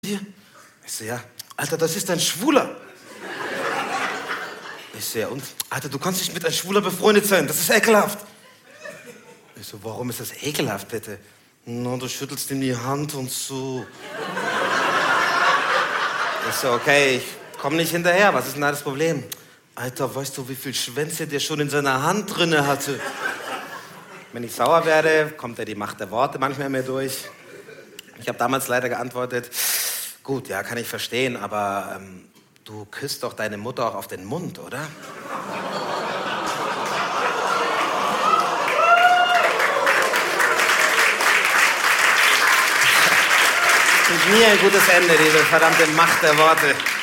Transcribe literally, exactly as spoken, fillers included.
dir? Ich so, ja. Alter, das ist ein Schwuler. Ich so, ja, und? Alter, du kannst nicht mit einem Schwuler befreundet sein, das ist ekelhaft. Ich so, warum ist das ekelhaft, bitte? Na, du schüttelst ihm die Hand und so. Ich so, okay, ich komm nicht hinterher, was ist denn da das Problem? Alter, weißt du, wie viel Schwänze der schon in seiner Hand drinne hatte? Wenn ich sauer werde, kommt ja die Macht der Worte manchmal mehr durch. Ich habe damals leider geantwortet, gut, ja, kann ich verstehen, aber ähm, du küsst doch deine Mutter auch auf den Mund, oder? Das ist nie ein gutes Ende, diese verdammte Macht der Worte.